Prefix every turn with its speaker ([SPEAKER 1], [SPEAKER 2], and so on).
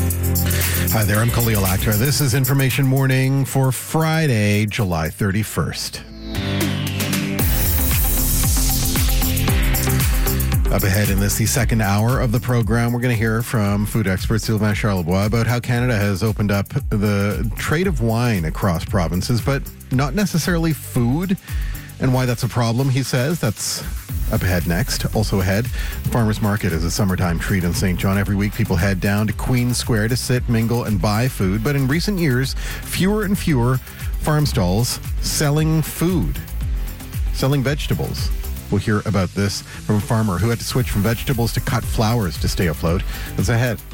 [SPEAKER 1] Hi there, I'm Khalil Akhtar. This is Information Morning for Friday, July 31st. Up ahead in the second hour of the program, we're going to hear from food expert Sylvain Charlebois about how Canada has opened up the trade of wine across provinces, but not necessarily food, and why that's a problem, he says. That's up ahead next. Also ahead, the Farmers Market is a summertime treat in St. John. Every week, people head down to Queen Square to sit, mingle, and buy food. But in recent years, fewer and fewer farm stalls selling food, selling vegetables. We'll hear about this from a farmer who had to switch from vegetables to cut flowers to stay afloat. That's ahead.